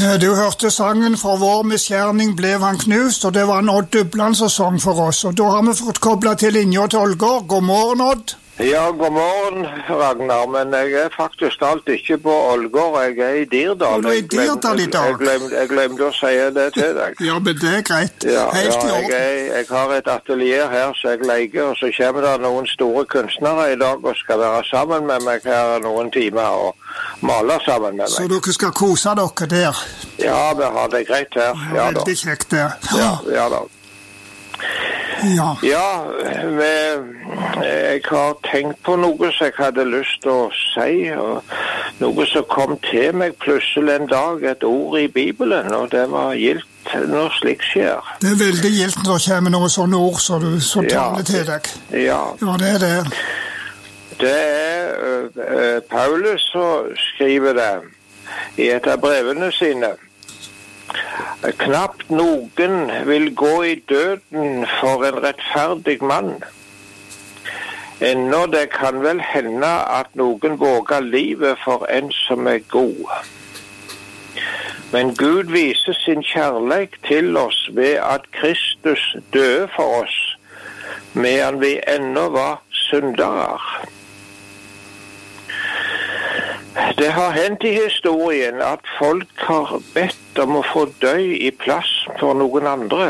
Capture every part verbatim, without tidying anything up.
Du hørte sangen «For vår misgjerning ble han knust», og det var en Odd Dubland som sang for oss. Og da har vi fått koblet til linja til Ålgård. God morgen, Odd. Ja, god morgen, Ragnar, men jeg er faktisk alt ikke på Ålgård, jeg er i Dirdal. Og du er i Dirdal i dag? Jeg glemte, jeg glemte å si det til deg. Ja, men det er greit. Ja, Helt ja, i orden. Jeg, er, jeg har et atelier her, så jeg leker, og så kommer det noen store kunstnere i dag og skal være sammen med meg her noen timer og male sammen med meg. Så dere skal kose dere der? Ja, vi har det greit her. Ja, veldig kjekt der. Ja, ja da. Ja, ja men jeg har tenkt på noe som jeg hadde lyst til å si, og noe som kom til meg plutselig en dag, et ord i Bibelen, og det var gildt når slik skjer. Det er veldig gildt når det kommer noen sånne ord som du så taler ja, til deg. Ja. Ja, det er det. Det er uh, Paulus som skriver det i et av brevene sine. Knapt noen vil gå i døden for en rettferdig mann. Ennå det kan vel hende at noen våger livet for en som er god. Men Gud viser sin kjærleik til oss ved at Kristus døde for oss, medan vi ennå var syndere. Det har hendt i historien at folk har bedt om å få dø i plass for noen andre.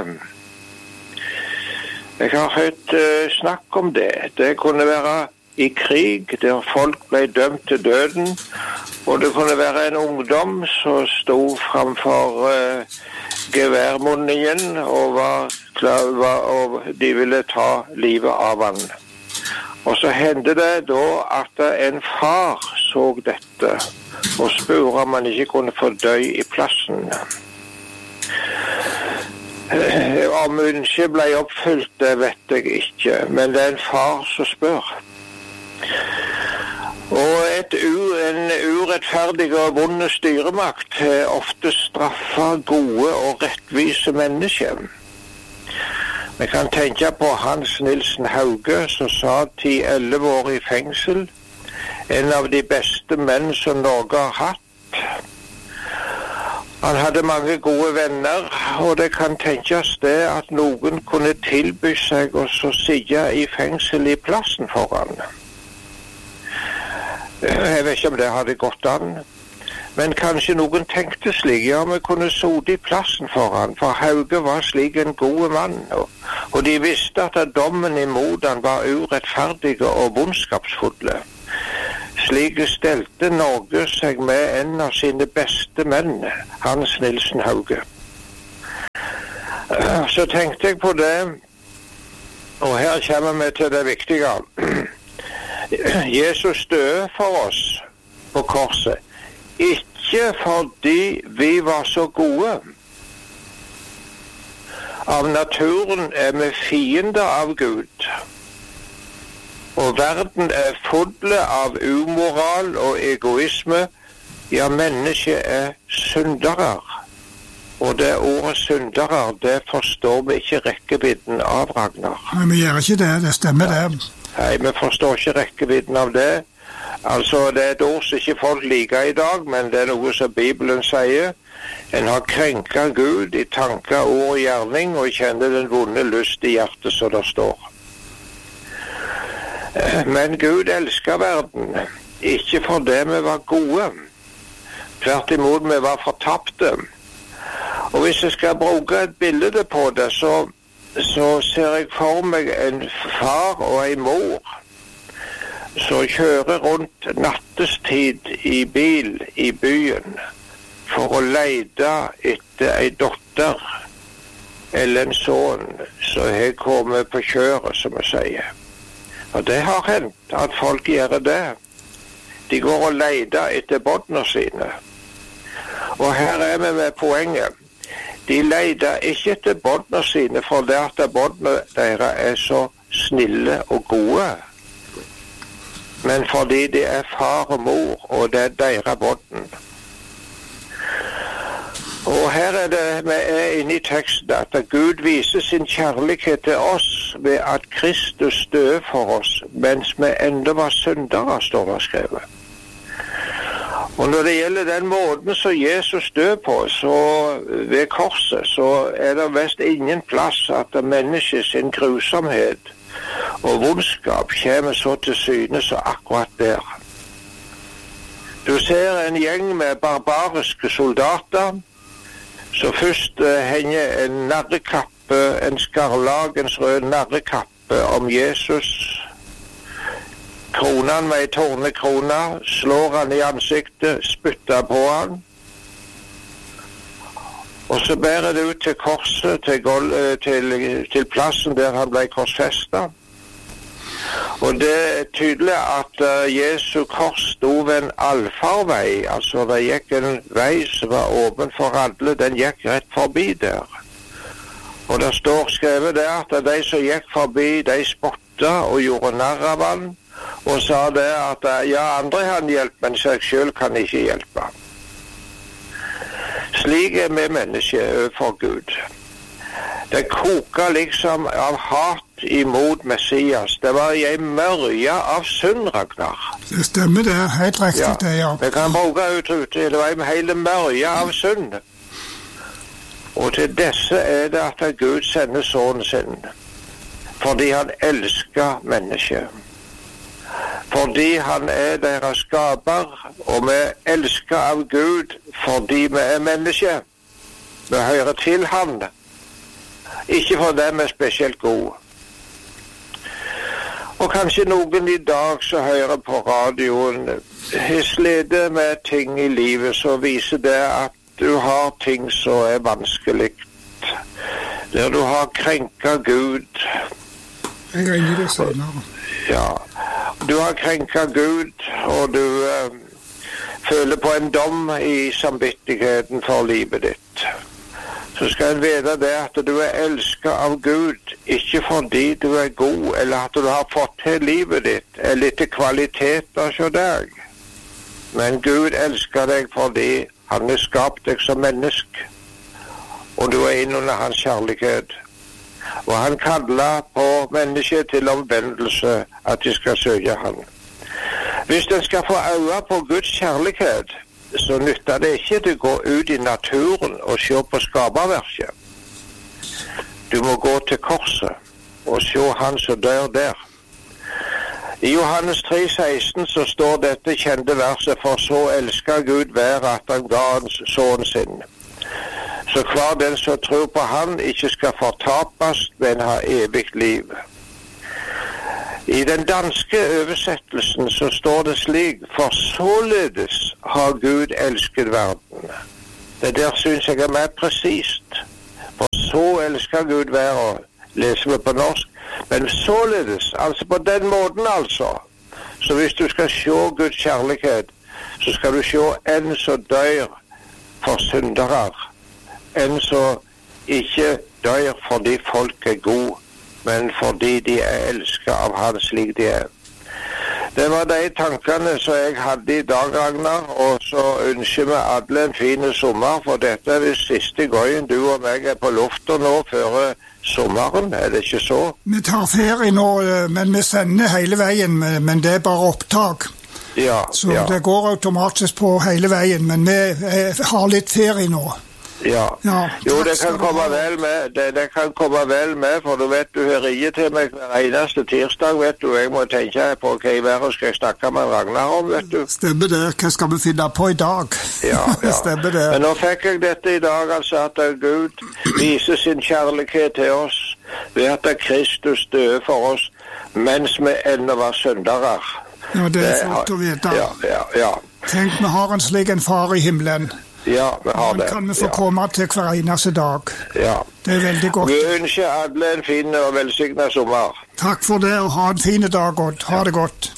Jeg har hørt uh, snakk om det. Det kunne være i krig, der folk ble dømt til døden, og det kunne være en ungdom som stod framfor uh, geværmunningen og, var klar, var, og de ville ta livet av han. Og så hendte det da at en far så dette og spurte om han ikke kunne få dø i plassen. Om ønsket ble oppfylt, det vet jeg ikke, men det er en far som spør. Og et u, en urettferdig og vond styremakt ofte straffer gode og rettvise mennesker. Vi kan tenke på Hans Nilsen Hauge, som satt ti elleve år i fengsel. En av de beste menn som Norge har hatt. Han hadde mange gode venner, og det kan tenkes det at noen kunne tilby seg å sitte i fengsel i plassen for han. Jeg vet ikke om det hadde gått an. Men kanskje noen tenkte slik, ja, vi kunne sode i plassen for han, for Hauge var slik en god mann, og, og de visste at dommen imot han var urettferdige og vondskapsfulle. Slik stelte Norge seg med en av sine beste menn, Hans Nilsen Hauge. Så tenkte jeg på det, og her kommer vi til det viktige. Jesus døde for oss på korset. Ikke fordi vi var så gode. Av naturen er vi fiender av Gud. Og verden er full av umoral og egoisme. Ja, mennesket er syndere. Og det ordet syndere, det forstår vi ikke rekkevidden av, Ragnar. Nei, vi gjør ikke det. Det stemmer det. Nei, vi forstår ikke rekkevidden av det. Altså, det er et ord som ikke folk liker i dag, men det er noe som Bibelen sier. En har krenket Gud i tanker, ord og gjerning, og kjenner den vonde lyst i hjertet, som det står. Men Gud elsker verden, ikke fordi vi var gode. Tvert imot, vi var fortapte. Og hvis jeg skal bruke et bilde på det, så, så ser jeg for meg en far og en mor så kjører rundt nattestid i bil i byen for å lete etter en dotter eller en sønn som har kommet på kjøret, som jeg sier. Og det har hendt at folk gjør det. De går og leter etter båndene sine. Og her er vi med poenget. De leter ikke etter båndene sine for det at båndene deres er så snille og gode, men fordi det er far og mor, og det er deres bånd. Og her er det, vi er inne i teksten, at Gud viser sin kjærlighet til oss ved at Kristus døde for oss, mens vi enda var syndere, står det skrevet. Og når det gjelder den måten som Jesus dør på, så ved korset, så er det vest ingen plass at mennesket sin grusomhet og vondskap kommer så til syne så akkurat der. Du ser en gjeng med barbariske soldater, så først uh, henger en narrekappe, en skarlagens rød narrekappe om Jesus. Kronen med ei tornekrone, slår han i ansiktet, spytter på han. Og så bærer det ut til korset, til, gol- til, til plassen der han ble korsfestet. Og det er tydelig at uh, Jesu kors stod ved en allfarvei, altså det gikk en vei som var åpen for alle, den gikk rett forbi der. Og det står skrevet der at de som gikk forbi, de spottet og gjorde narr av han, og sa det at ja, andre han hjelp, men seg selv kan ikke hjelpe. Slik er vi mennesker overfor Gud. Det koker liksom av hat imot Messias. Det var i en mørje av synd, Ragnar. Det stemmer det, helt riktig ja, det, ja. Vi kan bruke uttrykket, det var en hele mørje av synd. Og til disse er det at Gud sender sønnen sin, fordi han elsker mennesket. Fordi han er deres skaper, og vi elsker av Gud fordi vi er mennesker. Vi hører til han. Ikke for dem er spesielt gode. Og kanskje noen i dag som hører på radioen har slitt med ting i livet som viser det at du har ting som er vanskelig. Der du har krenket Gud. Jeg ringer det senere. Ja, du har krenket Gud, og du uh, føler på en dom i samvittigheten for livet ditt. Så skal en vite det at du er elsket av Gud, ikke fordi du er god, eller at du har fått til livet ditt, eller litt kvaliteter hos deg. Men Gud elsker deg fordi han har skapt deg som menneske, og du er innunder hans kjærlighet. Og han kaller på mennesket til omvendelse, at de skal søke han. Hvis en skal få øye på Guds kjærlighet, så nytter det ikke til å gå ut i naturen og se på skaperverket. Du må gå til korset og se han som dør der. I Johannes tre seksten så står dette kjente verset, for så elsker Gud hver at han ga hans sønn sin. Så hver den som tror på han ikke skal fortapes, men ha evig liv. I den danske oversettelsen så står det slik, for således har Gud elsket verden. Det der synes jeg er mer presist. For så elsker Gud verden, leser vi på norsk. Men således, altså på den måten altså. Så hvis du skal se Guds kjærlighet, så skal du se en som dør for syndere. En som ikke dør fordi folk er gode, men fordi de er elsket av han slik de er. Det var de tankene som jeg hadde i dag, Ragnar, og så ønsker vi alle en fin sommer, for dette er det siste gangen du og meg er på luften nå før sommeren, er det ikke så? Vi tar ferie nå, men vi sender hele veien, men det er bare opptak. Ja, så ja. Det går automatisk på hele veien, men vi har litt ferie nå. Ja. ja jo, det kan komme vel med, det, det kan komme vel med, for du vet, du har riget til meg hver eneste tirsdag, vet du, jeg må tenke på hva i verden skal jeg snakke med Ragnar om, vet du. Stemmer det, hva skal vi finne på i dag? Ja, ja. Stemmer det. Men nå fikk jeg dette i dag, altså, at Gud viser sin kjærlighet til oss, ved at Kristus døde for oss, mens vi ennå var syndere. Ja, det er flott å vite. Ja, ja, ja. Tenk, vi har en slik en far i himmelen. Ja, vi har det. Han kan vi få ja. komme til hver eneste dag. Ja. Det er veldig godt. Vi ønsker alle en fin og velsignet sommer. Takk for det, og ha en fin dag, Odd. Ha det godt.